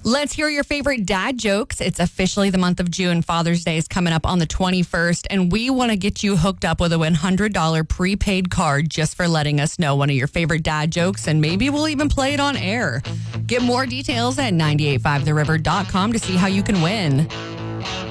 Let's hear your favorite dad jokes. It's officially the month of June. Father's Day is coming up on the 21st, and we want to get you hooked up with a $100 prepaid card just for letting us know one of your favorite dad jokes, and maybe we'll even play it on air. Get more details at 985theriver.com to see how you can win.